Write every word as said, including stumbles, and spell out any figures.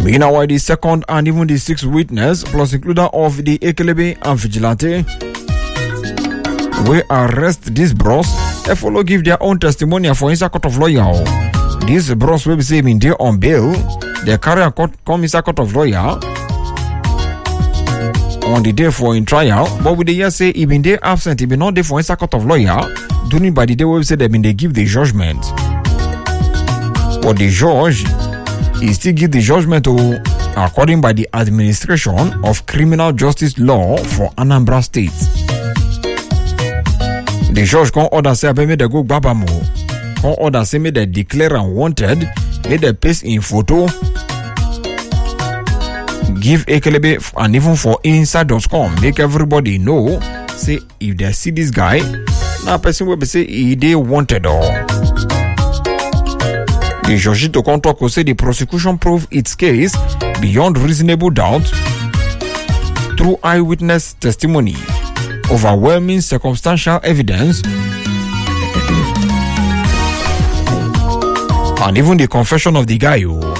Meanwhile, the second and even the sixth witness, plus includer of the Ekelebe and Vigilante, we arrest this bros. They follow give their own testimony for inside court of lawyer. This bros will be saying they on bail. They carry a court, come inside court of lawyer on the day for in trial, but with the year say he been there absent, he been not there for inside court of lawyer. Doing by the day we say they been they give the judgment. But the judge, he still give the judgment to according by the administration of criminal justice law for Anambra State. The judge can order say make they go Babamo. Can order say make they declare unwanted, make they paste in photo, give Ekelebe and even for inside dot com, make everybody know, say if they see this guy, now person will be say he they wanted or. The judge to contract will say the prosecution proved its case beyond reasonable doubt through eyewitness testimony, overwhelming circumstantial evidence, and even the confession of the guy. Oh.